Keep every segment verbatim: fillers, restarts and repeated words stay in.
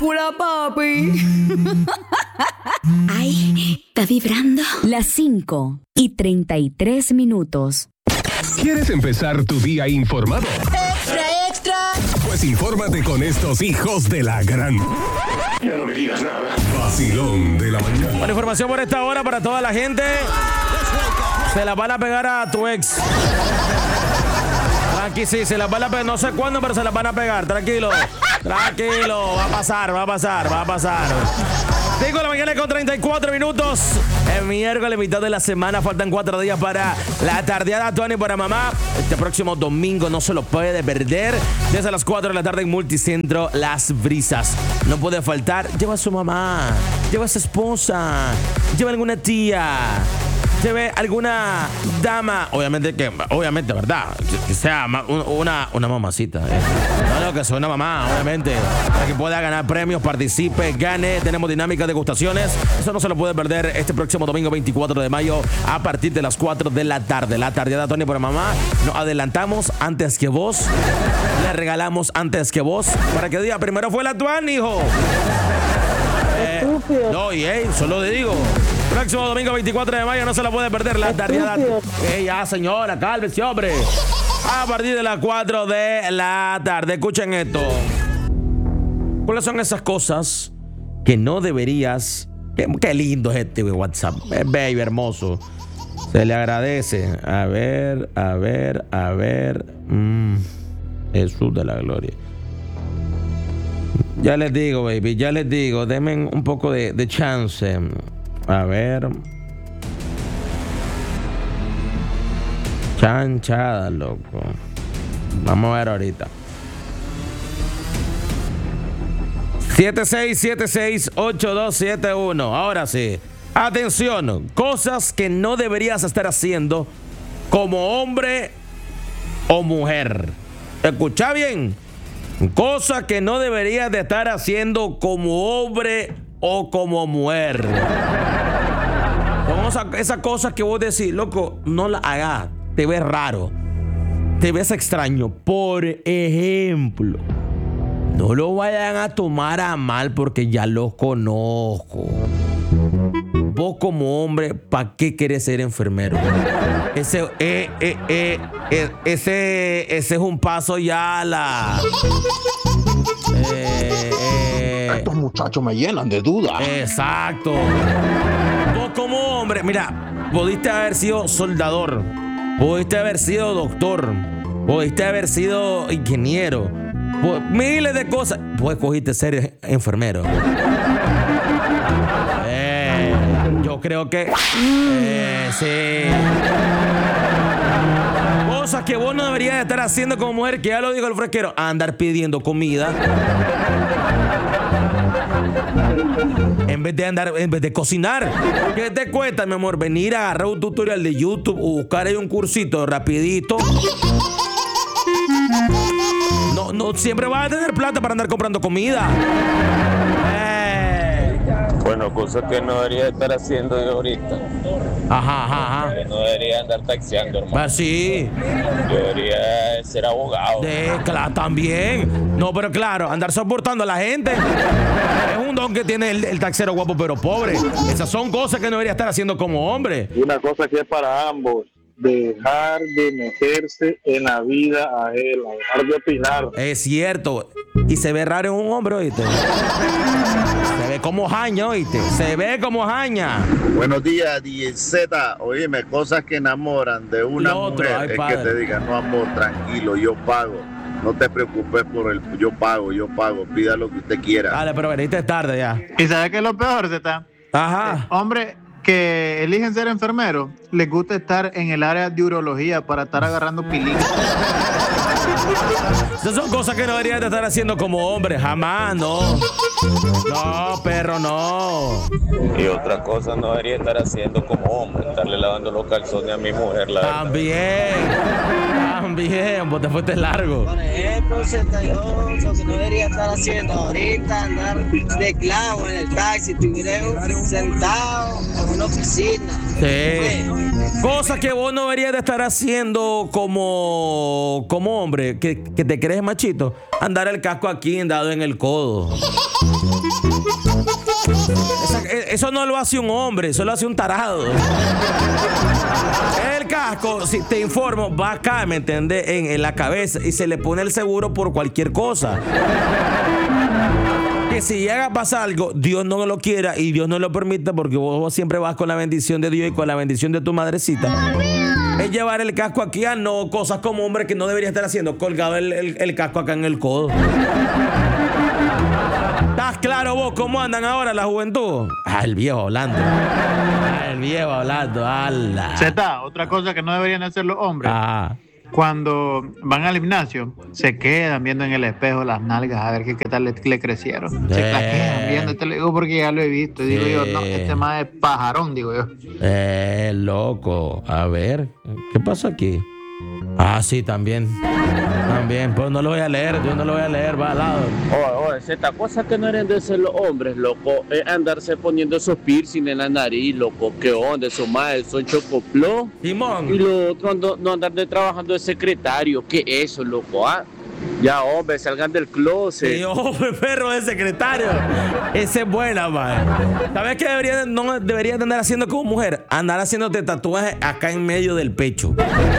película, papi. Ay, está vibrando. Las cinco y treinta y tres minutos. ¿Quieres empezar tu día informado? ¡Extra, extra! Pues infórmate con estos hijos de la gran... Ya no me digas nada. Vacilón de la mañana. Buena información por esta hora para toda la gente. Se la van a pegar a tu ex. Aquí sí, se las van a pegar. No sé cuándo, pero se las van a pegar. Tranquilo. Tranquilo. Va a pasar, va a pasar, va a pasar. cinco de la mañana con treinta y cuatro minutos. El miércoles, mitad de la semana. Faltan cuatro días para la tardeada Tony para mamá. Este próximo domingo no se lo puede perder. Desde las cuatro de la tarde en Multicentro Las Brisas. No puede faltar. Lleva a su mamá. Lleva a su esposa. Lleva a alguna tía. Lleve alguna dama. Obviamente que, obviamente, ¿verdad? Que, que sea ma, una, una mamacita. Eh. No, no, que sea una mamá, obviamente. Para que pueda ganar premios, participe, gane. Tenemos dinámica de degustaciones. Eso no se lo puede perder este próximo domingo veinticuatro de mayo a partir de las cuatro de la tarde. La tardeada Tony para mamá. Nos adelantamos antes que vos. Le regalamos antes que vos. Para que diga, primero fue la Tuan, hijo. Eh, no, y hey, solo te digo. Próximo domingo veinticuatro de mayo no se la puede perder la tardeada. Hey, ya, señora, cálmese, hombre. A partir de las cuatro de la tarde. Escuchen esto. ¿Cuáles son esas cosas que no deberías? Qué, qué lindo es este WhatsApp. Es bello, hermoso. Se le agradece. A ver, a ver, a ver. Mm, Jesús de la gloria. Ya les digo, baby, ya les digo. Denme un poco de, de chance. A ver. Chanchada, loco. Vamos a ver ahorita. siete seis siete seis ocho dos siete uno. Ahora sí. Atención. Cosas que no deberías estar haciendo como hombre o mujer. Escucha bien. Cosas que no deberías de estar haciendo como hombre o como mujer. Como esa, esa cosa que vos decís, loco, no la hagas. Te ves raro. Te ves extraño. Por ejemplo, no lo vayan a tomar a mal porque ya los conozco. Vos como hombre, ¿para qué querés ser enfermero? Ese, eh, eh, eh, eh, ese, ese es un paso ya a la... Eh, eh, Estos muchachos me llenan de dudas. Exacto. Vos como hombre, mira, pudiste haber sido soldador, pudiste haber sido doctor, pudiste haber sido ingeniero, miles de cosas. Vos escogiste ser enfermero. Eh, yo creo que eh, sí. Cosas que vos no deberías estar haciendo como mujer, que ya lo dijo el fresquero, andar pidiendo comida. En vez de andar, en vez de cocinar. ¿Qué te cuesta, mi amor? Venir a agarrar un tutorial de YouTube o buscar ahí un cursito rapidito. No, no siempre vas a tener plata para andar comprando comida. Eh. Bueno, cosas que no debería estar haciendo yo ahorita. Ajá, ajá, ajá. Que no debería andar taxiando, hermano. Ah, sí. Yo debería ser abogado. De, claro, también. No, pero claro, andar soportando a la gente es un don que tiene el, el taxero guapo pero pobre. Esas son cosas que no debería estar haciendo como hombre. Una cosa que es para ambos: dejar de meterse en la vida ajena, dejar de opinar. Es cierto. Y se ve raro en un hombre, ¿oíste? Se ve como jaña, ¿oíste? Se ve como jaña. Buenos días, D J Z. Oíme, cosas que enamoran de una Lo otro, mujer ay, es padre. que te digan, no, amor, tranquilo, yo pago. No te preocupes por el... Yo pago, yo pago. Pida lo que usted quiera. Dale, pero veniste tarde ya. ¿Y sabes qué es lo peor, Z? Ajá. Hombre que eligen ser enfermeros, les gusta estar en el área de urología para estar agarrando pilín. Esas son cosas que no deberías de estar haciendo como hombre. Jamás, no. No, perro, no. Y otra cosa no debería estar haciendo como hombre, estarle lavando los calzones a mi mujer, la verdad. También. También, vos te fuiste largo. Por ejemplo, Z, yo lo que no debería estar haciendo ahorita, andar de clavo en el taxi, estuviera sentado en una oficina. Sí. Cosas que vos no deberías de estar haciendo como, como hombre, que, que te crees machito. Andar el casco aquí dado en el codo. Esa, eso no lo hace un hombre, eso lo hace un tarado. El casco, si te informo, va acá, ¿me entiendes? En, en la cabeza y se le pone el seguro por cualquier cosa. Que si llega a pasar algo, Dios no lo quiera y Dios no lo permita, porque vos, vos siempre vas con la bendición de Dios y con la bendición de tu madrecita. Es llevar el casco aquí a no cosas como hombre que no debería estar haciendo, colgado el, el, el casco acá en el codo. ¿Estás claro vos cómo andan ahora la juventud? Ah, el viejo hablando. Ah, el viejo hablando. ¡Hala! Zeta, otra cosa que no deberían hacer los hombres. Ah. Cuando van al gimnasio, se quedan viendo en el espejo las nalgas a ver qué, qué tal le, le crecieron. Se Eh. las quedan viendo, te lo digo porque ya lo he visto. Y digo Sí. yo, no, este más es pajarón, digo yo. Eh, loco. A ver, ¿qué pasa aquí? Ah, sí, también. También, pues no lo voy a leer, yo no lo voy a leer, va al lado. Oye, oye, esta cosa que no deben de ser los hombres, loco, es andarse poniendo esos piercing en la nariz, loco. ¿Qué onda? Eso más, son chocoplo. Simón. Y lo otro, no, no andar de trabajando de secretario. ¿Qué es eso, loco? ¿Ah? Ya, hombre, salgan del closet. Sí, hombre, perro de secretario. Esa es buena, man. ¿Sabes qué deberías, no deberías andar haciendo como mujer? Andar haciéndote tatuajes acá en medio del pecho.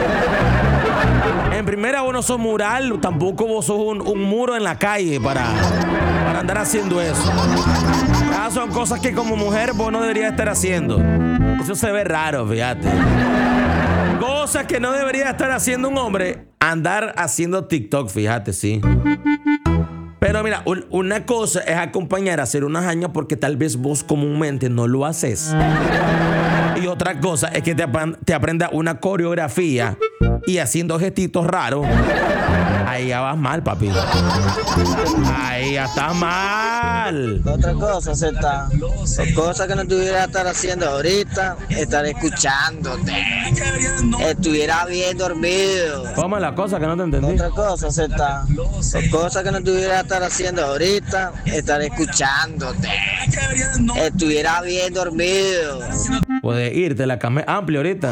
En primera, vos no sos mural, tampoco vos sos un, un muro en la calle para, para andar haciendo eso. Esas son cosas que como mujer vos no deberías estar haciendo. Eso se ve raro, fíjate. Cosas que no debería estar haciendo un hombre, andar haciendo TikTok, fíjate, sí. Pero mira, un, una cosa es acompañar a hacer unas hañas porque tal vez vos comúnmente no lo haces. Y otra cosa es que te, te aprendas una coreografía y haciendo gestitos raros. Ahí ya vas mal, papi. Ahí ya estás mal. Otra cosa, Z. Cosa que no tuviera que estar haciendo ahorita, estar escuchándote. Estuviera bien dormido. ¿Cómo es la cosa que no te entendí? Otra cosa, Z. Cosa que no tuviera que estar haciendo ahorita, estar escuchándote. Estuviera bien dormido. Puedes irte, la cama es amplia ahorita.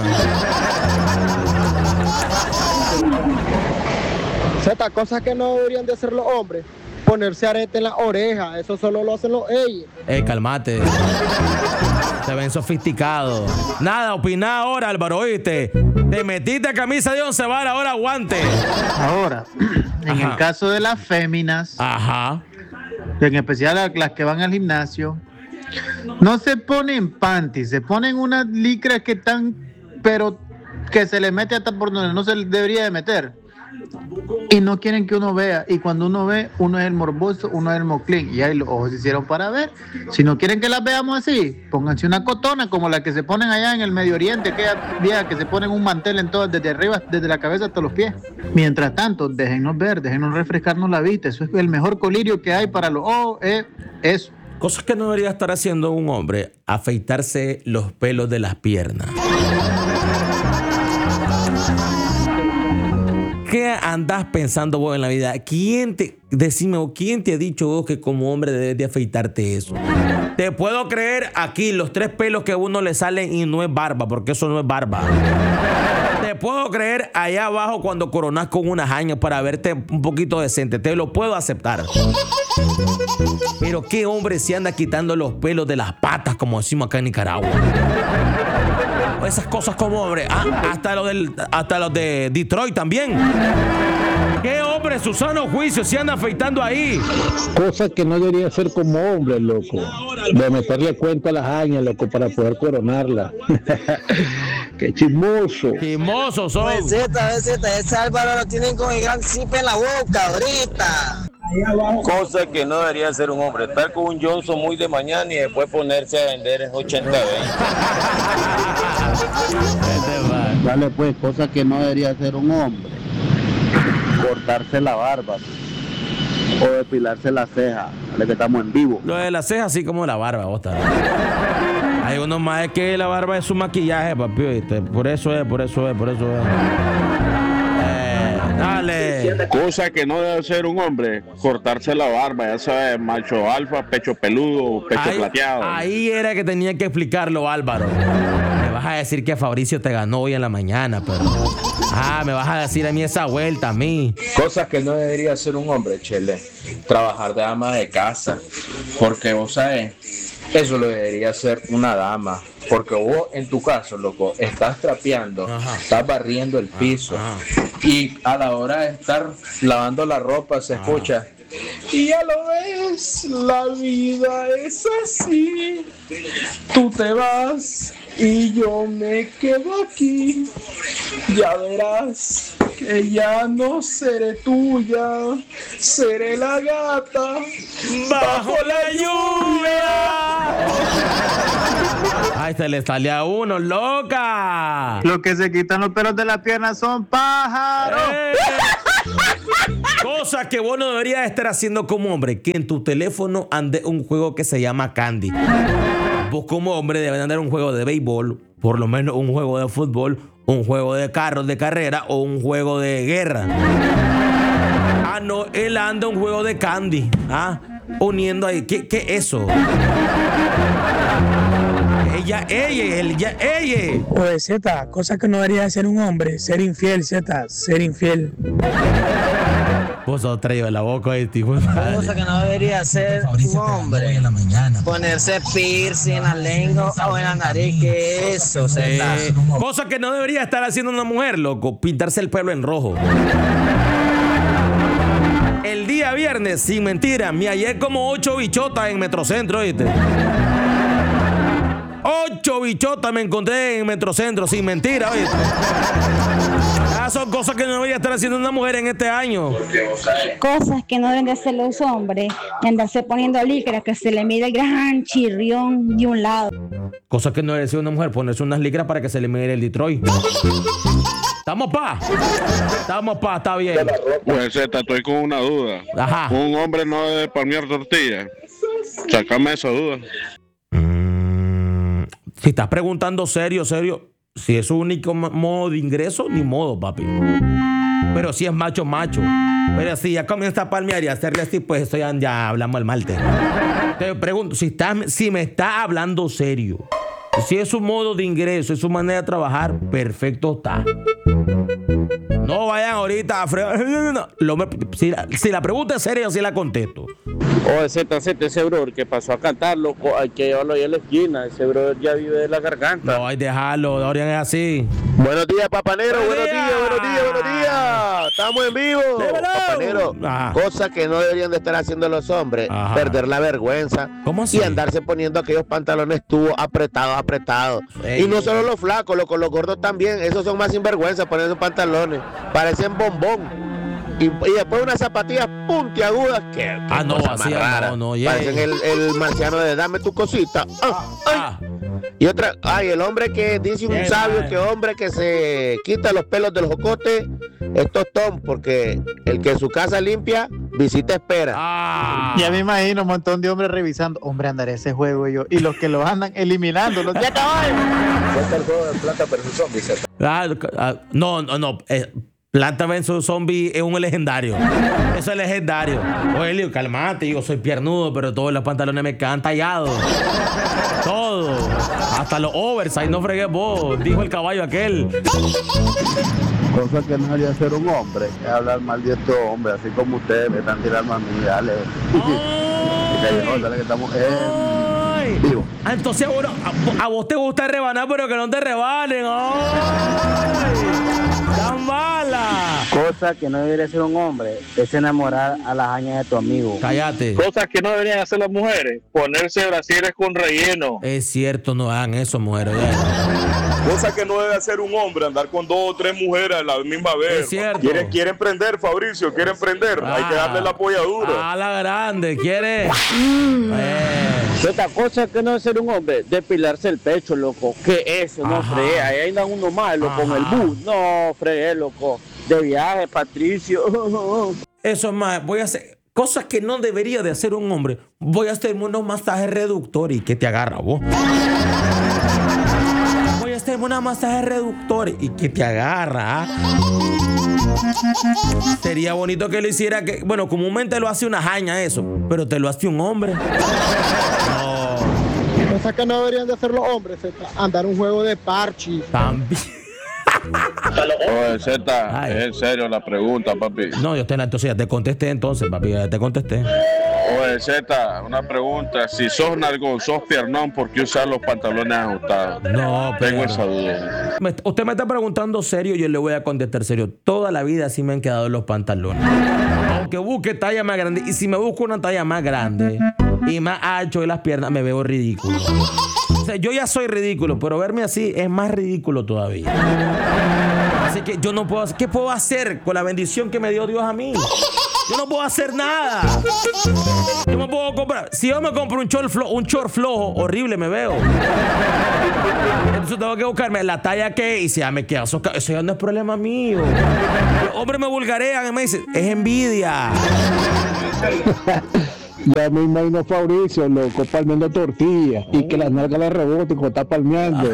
Z, cosas que no deberían de hacer los hombres. Ponerse arete en la oreja, eso solo lo hacen los ellos. Eh, calmate. Se ven sofisticados. Nada, opina ahora, Álvaro, ¿oíste? Te metiste camisa de once varas, ahora aguante. Ahora, en Ajá. el caso de las féminas, Ajá. en especial las que van al gimnasio, no se ponen panties, se ponen unas licras que están, pero que se les mete hasta por donde no se les debería de meter. Y no quieren que uno vea. Y cuando uno ve, uno es el morboso, uno es el moclín. Y ahí los ojos se hicieron para ver. Si no quieren que las veamos así, pónganse una cotona como la que se ponen allá en el Medio Oriente, aquella vieja que se ponen un mantel en todas, desde arriba, desde la cabeza hasta los pies. Mientras tanto, déjennos ver, déjennos refrescarnos la vista. Eso es el mejor colirio que hay para los ojos, es eso. Cosas que no debería estar haciendo un hombre: afeitarse los pelos de las piernas. ¿Qué andás pensando vos en la vida? ¿Quién te, decime, ¿quién te ha dicho vos que como hombre debes de afeitarte eso? Te puedo creer aquí los tres pelos que a uno le salen y no es barba, porque eso no es barba. Te puedo creer allá abajo cuando coronás con unas años para verte un poquito decente. Te lo puedo aceptar. Pero ¿qué hombre se anda quitando los pelos de las patas, como decimos acá en Nicaragua? Esas cosas como hombre. Ah, hasta los del, hasta los de Detroit también. ¿Qué hombre, su sano juicio, se anda afeitando ahí? Cosas que no debería hacer como hombre, loco. De meterle cuenta a las añas, loco, para poder coronarla. Qué chismoso. Chismoso son. Pues Z, Z, ese Álvaro lo tienen con el gran zip en la boca ahorita. Cosa que no debería ser un hombre, estar con un Johnson muy de mañana y después ponerse a vender en ochenta veinte. Dale pues, cosas que no debería hacer un hombre. Cortarse la barba o depilarse la ceja. Dale que estamos en vivo. Lo de la ceja así como la barba, vos también. Hay unos más que la barba es su maquillaje, papi, ¿viste? Por eso es, por eso es, por eso es. Eh, dale. Cosa que no debe hacer un hombre, cortarse la barba, ya sabes, macho alfa, pecho peludo, pecho Ahí, plateado. ahí era que tenía que explicarlo, Álvaro. Me vas a decir que Fabricio te ganó hoy en la mañana, pero Ah, me vas a decir a mí esa vuelta, a mí. Cosas que no debería hacer un hombre, Chele. Trabajar de ama de casa. Porque vos sabés, eso lo debería hacer una dama. Porque vos, en tu caso, loco, estás trapeando, ajá, estás barriendo el piso. Ajá. Y a la hora de estar lavando la ropa se escucha. Ajá. Y ya lo ves, la vida es así. Tú te vas y yo me quedo aquí. Ya verás que ya no seré tuya, seré la gata bajo la lluvia. Ay, se le sale a uno, loca. Lo que se quitan los pelos de la pierna son pájaros. ¡Eh! Cosas que vos no deberías estar haciendo como hombre, que en tu teléfono ande un juego que se llama Candy. Vos como hombre deben andar un juego de béisbol, por lo menos un juego de fútbol, un juego de carros de carrera o un juego de guerra. Ah, no, él anda un juego de Candy. Ah, uniendo ahí. ¿Qué, qué es eso? Ella, ella, él, ya, ella. Oye, Z, cosa que no debería hacer un hombre, ser infiel, Z, ser infiel. Vos sos traído de la boca, este hijo. Cosa que no debería hacer un hombre, ponerse piercing en la lengua o en la nariz, ¿qué es eso, Z? Eh, cosa que no debería estar haciendo una mujer, loco, pintarse el pelo en rojo. El día viernes, sin mentira, me hallé como ocho bichotas en Metrocentro, ¿viste? Ocho bichotas me encontré en Metrocentro, sin mentira, ¿viste? Ah, son cosas que no debería estar haciendo una mujer en este año. Cosas que no deben de hacer los hombres, andarse poniendo licras que se le mide el gran chirrión de un lado. Cosas que no debe hacer una mujer, ponerse unas licras para que se le mide el Detroit. ¿Estamos pa? Estamos pa, está bien. Pues Z, estoy con una duda. Ajá. Un hombre no debe palmear tortillas. Sácame esa duda. Mm, si estás preguntando serio, serio, si es su único modo de ingreso, ni modo, papi. Pero si es macho, macho. Pero si ya comienza a palmear y a hacerle así, pues eso ya, ya hablamos del malte. Te pregunto, si, está, si me está hablando serio, si es su modo de ingreso, es su manera de trabajar, perfecto está. No vayan ahorita a fregar. No, si, la, si la pregunta es seria, yo sí la contesto. Oye, Z, Z, ese brother que pasó a cantar, loco, hay que llevarlo ahí a la esquina. Ese brother ya vive de la garganta. No, hay que dejarlo, Dorian es así. Buenos días, papanero, buenos días, buenos días, buenos días. Estamos en vivo. Papanero, cosas que no deberían de estar haciendo los hombres. Ajá. Perder la vergüenza. ¿Cómo así? Y andarse poniendo aquellos pantalones tubos apretados, apretados. Ey. Y no solo los flacos, los, los gordos también. Esos son más sinvergüenza poner esos pantalones. Parecen bombón. Y, y después unas zapatillas puntiagudas que, que ah, no, cosa así más rara. No, no, yeah. Parecen el, el marciano de dame tu cosita. Ah, ah. Y otra, ay, el hombre que dice un yeah, sabio man. Que hombre que se quita los pelos del jocote es tostón, porque el que en su casa limpia, visita espera. Ah. Ya me imagino un montón de hombres revisando. Hombre, andaré ese juego yo. Y los que los andan eliminando, los de acá. ¿Cuánto el juego de Planta versus Zombies? Ah, ah, no, no, no. Eh. Planta versus Zombie es un legendario. Eso es legendario. Oye, Leo, calmate, yo soy piernudo, pero todos los pantalones me quedan tallados. Todo. Hasta los oversize, no fregues vos, dijo el caballo aquel. Cosa que no debería hacer un hombre es hablar mal de estos hombres, así como ustedes me están tirando a mí, dale. Dale, dale que estamos en vivo. Ah, entonces, bueno, a, a vos te gusta rebanar, pero que no te rebanen. ¡Ay! ¡Tan mala! Cosa que no debería hacer un hombre es enamorar a las hañas de tu amigo. Cállate. Cosas que no deberían hacer las mujeres: ponerse brasieres con relleno. Es cierto, no hagan eso, mujeres. Ya. Cosa que no debe hacer un hombre: andar con dos o tres mujeres a la misma vez. Es cierto. Quieren, quieren prender, Fabricio, quieren prender. Ah, hay que darle la apoyadura. A la grande, ¿quiere? Mm. Eh. Otra cosa que no debe ser un hombre: depilarse el pecho, loco. ¿Qué es eso? No fregué. Ahí andan uno malo con el bus. No fregué, loco. De viaje, Patricio. Eso es más. Voy a hacer cosas que no debería de hacer un hombre. Voy a hacerme unos masajes reductores. ¿Y qué te agarra vos? Voy a hacerme unos masajes reductores. ¿Y qué te agarra? Sería bonito que lo hiciera, que, bueno, comúnmente lo hace una jaña eso, pero te lo hace un hombre. No. Cosas que no deberían de hacer los hombres, andar un juego de parche. También. Oye, Z, es en serio la pregunta, papi. No, yo te, entonces ya te contesté entonces, papi, ya te contesté. Oye, Z, una pregunta. Si sos nalgón, sos piernón, ¿por qué usar los pantalones ajustados? No, Tengo pero- esa duda. Me- usted me está preguntando serio, yo le voy a contestar serio. Toda la vida sí me han quedado los pantalones. Aunque busque talla más grande, y si me busco una talla más grande y más ancho de las piernas, me veo ridículo. O sea, yo ya soy ridículo, pero verme así es más ridículo todavía. Así que yo no puedo hacer. ¿Qué puedo hacer con la bendición que me dio Dios a mí? Yo no puedo hacer nada. Yo me puedo comprar. Si yo me compro un short, flo, un short flojo, horrible me veo. Entonces tengo que buscarme la talla que y si ya me queda. Eso, eso ya no es problema mío. Los hombres me vulgarean y me dicen, es envidia. Ya me imagino a Fabricio, loco, palmeando tortillas y que las nalgas le reboten cuando está palmeando.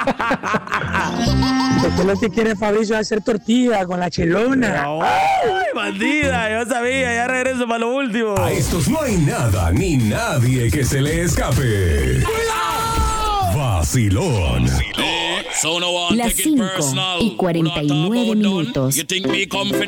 Porque lo que quiere Fabricio es hacer tortilla con la chelona. ¡Ay, bandida! Yo sabía, ya regreso para lo último. A estos no hay nada ni nadie que se le escape. Vacilón. Las cinco y cuarenta y nueve minutos. You think me come for